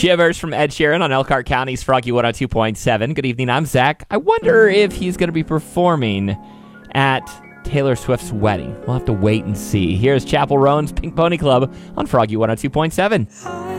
Shivers from Ed Sheeran on Elkhart County's Froggy 102.7. Good evening, I'm Zach. I wonder if he's going to be performing at Taylor Swift's wedding. We'll have to wait and see. Here's Chapel Roan's Pink Pony Club on Froggy 102.7.